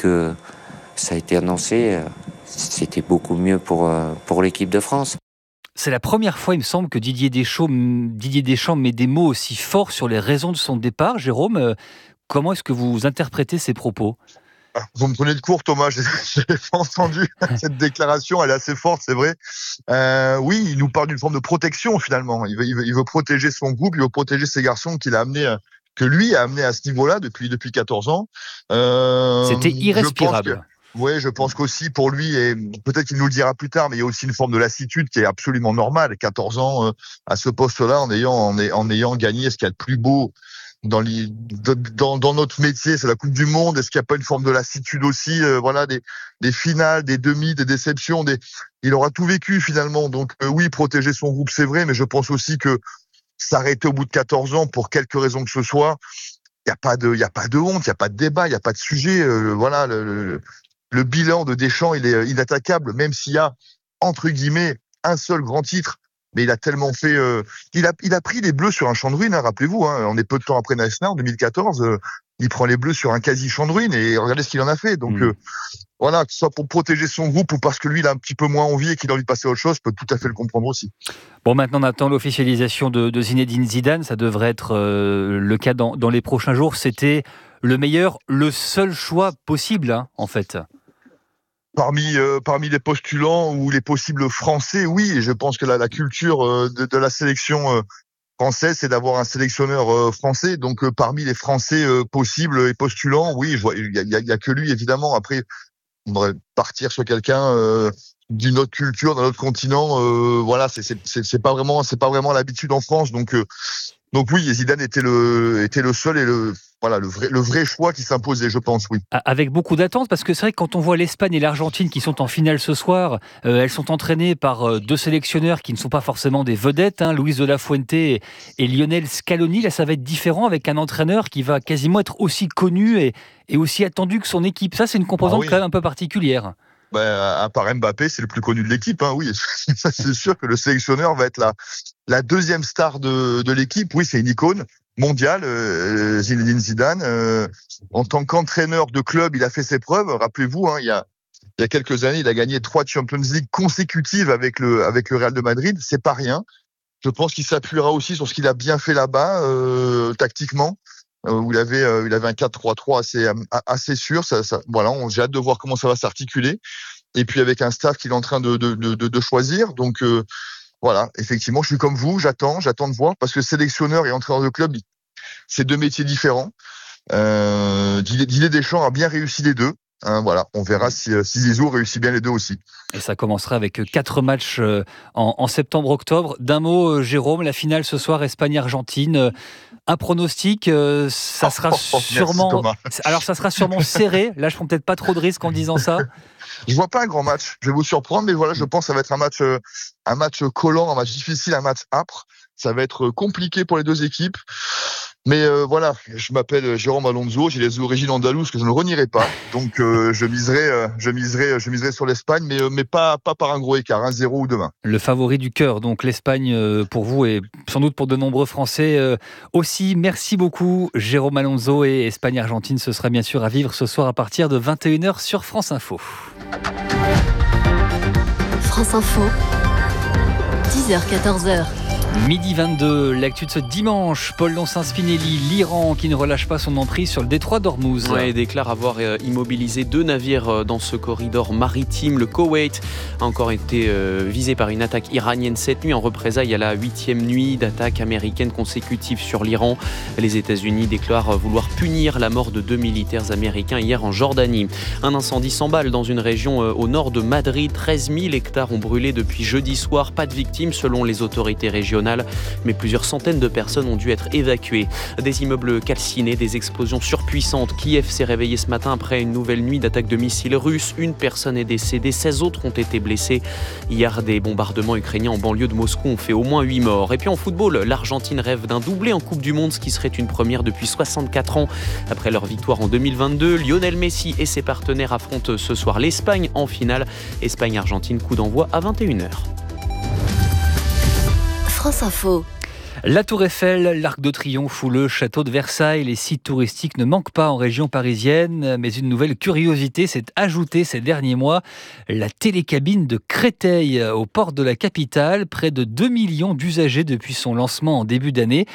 que ça a été annoncé, c'était beaucoup mieux pour l'équipe de France. C'est la première fois, il me semble, que Didier Deschamps met des mots aussi forts sur les raisons de son départ. Jérôme, comment est-ce que vous interprétez ces propos ? Vous me prenez de court, Thomas, je n'ai pas entendu cette déclaration, elle est assez forte, c'est vrai. Oui, il nous parle d'une forme de protection, finalement. Il veut protéger son groupe, il veut protéger ces garçons que lui a amené à ce niveau-là depuis 14 ans. C'était irrespirable. Oui, je pense qu'aussi pour lui, et peut-être qu'il nous le dira plus tard, mais il y a aussi une forme de lassitude qui est absolument normale. 14 ans à ce poste-là, en ayant gagné ce qu'il y a de plus beau dans notre métier, c'est la Coupe du Monde. Est-ce qu'il n'y a pas une forme de lassitude aussi, des finales, des demi, des déceptions, il aura tout vécu finalement. Donc oui, protéger son groupe, c'est vrai, mais je pense aussi que s'arrêter au bout de 14 ans pour quelque raison que ce soit, il y a pas de honte, il y a pas de débat, il y a pas de sujet. Le bilan de Deschamps, il est inattaquable, même s'il y a entre guillemets un seul grand titre. Mais il a tellement fait. Il a pris les Bleus sur un champ de ruines, hein, rappelez-vous. On est peu de temps après Naïsna, en 2014. Il prend les Bleus sur un quasi champ de ruines et regardez ce qu'il en a fait. Donc que ce soit pour protéger son groupe ou parce que lui, il a un petit peu moins envie et qu'il a envie de passer à autre chose, je peux tout à fait le comprendre aussi. Bon, maintenant, on attend l'officialisation de Zinedine Zidane. Ça devrait être le cas dans les prochains jours. C'était le seul choix possible, hein, en fait. Parmi les postulants ou les possibles Français, oui, et je pense que la culture de la sélection française, c'est d'avoir un sélectionneur français. Donc parmi les Français possibles et postulants, oui, il y a que lui évidemment. Après, on devrait partir sur quelqu'un d'une autre culture, d'un autre continent. C'est pas vraiment l'habitude en France. Donc oui, Zidane était le seul et le vrai choix qui s'imposait, je pense, oui. Avec beaucoup d'attentes, parce que c'est vrai que quand on voit l'Espagne et l'Argentine qui sont en finale ce soir, elles sont entraînées par deux sélectionneurs qui ne sont pas forcément des vedettes, hein, Luis de la Fuente et Lionel Scaloni. Là, ça va être différent avec un entraîneur qui va quasiment être aussi connu et aussi attendu que son équipe. Ça, c'est une composante quand même un peu particulière. À part Mbappé, c'est le plus connu de l'équipe, hein, oui. Ça, c'est sûr que le sélectionneur va être la deuxième star de l'équipe. Oui, c'est une icône mondiale, Zinedine Zidane. En tant qu'entraîneur de club, il a fait ses preuves. Rappelez-vous, hein, il y a quelques années, il a gagné 3 Champions League consécutives avec le Real de Madrid. C'est pas rien. Je pense qu'il s'appuiera aussi sur ce qu'il a bien fait là-bas, tactiquement. Où il avait un 4-3-3 assez sûr. J'ai hâte de voir comment ça va s'articuler. Et puis avec un staff qu'il est en train de choisir. Donc effectivement, je suis comme vous, j'attends de voir, parce que sélectionneur et entraîneur de club, c'est deux métiers différents. Didier Deschamps a bien réussi les deux. On verra si Zizou réussit bien les deux aussi. Et ça commencera avec 4 matchs en septembre-octobre. D'un mot, Jérôme, la finale ce soir, Espagne-Argentine. Un pronostic, ça sera sûrement. Alors, ça sera sûrement serré. Là, je prends peut-être pas trop de risques en disant ça. Je vois pas un grand match. Je vais vous surprendre, mais je pense que ça va être un match collant, un match difficile, un match âpre. Ça va être compliqué pour les deux équipes. Mais je m'appelle Jérôme Alonso, j'ai les origines andalouses que je ne renierai pas. Donc je miserai sur l'Espagne, mais pas par un gros écart, 1-0 ou 2-1. Le favori du cœur, donc l'Espagne pour vous et sans doute pour de nombreux Français aussi. Merci beaucoup Jérôme Alonso, et Espagne-Argentine, ce sera bien sûr à vivre ce soir à partir de 21h sur France Info. France Info, 10h-14h. Midi 22, l'actu de ce dimanche. Paul Loncin-Spinelli, l'Iran qui ne relâche pas son emprise sur le détroit d'Ormuz. Il déclare avoir immobilisé 2 navires dans ce corridor maritime. Le Koweït a encore été visé par une attaque iranienne cette nuit en représailles à la 8e nuit d'attaque américaine consécutive sur l'Iran. Les États-Unis déclarent vouloir punir la mort de 2 militaires américains hier en Jordanie. Un incendie s'emballe dans une région au nord de Madrid. 13 000 hectares ont brûlé depuis jeudi soir. Pas de victimes selon les autorités régionales, mais plusieurs centaines de personnes ont dû être évacuées. Des immeubles calcinés, des explosions surpuissantes. Kiev s'est réveillé ce matin après une nouvelle nuit d'attaques de missiles russes. Une personne est décédée, 16 autres ont été blessés. Hier, des bombardements ukrainiens en banlieue de Moscou ont fait au moins 8 morts. Et puis en football, l'Argentine rêve d'un doublé en Coupe du Monde, ce qui serait une première depuis 64 ans. Après leur victoire en 2022, Lionel Messi et ses partenaires affrontent ce soir l'Espagne en finale. Espagne-Argentine, coup d'envoi à 21h. France Info. La Tour Eiffel, l'Arc de Triomphe ou le Château de Versailles, les sites touristiques ne manquent pas en région parisienne, mais une nouvelle curiosité s'est ajoutée ces derniers mois, la télécabine de Créteil au port de la capitale, près de 2 millions d'usagers depuis son lancement en début d'année.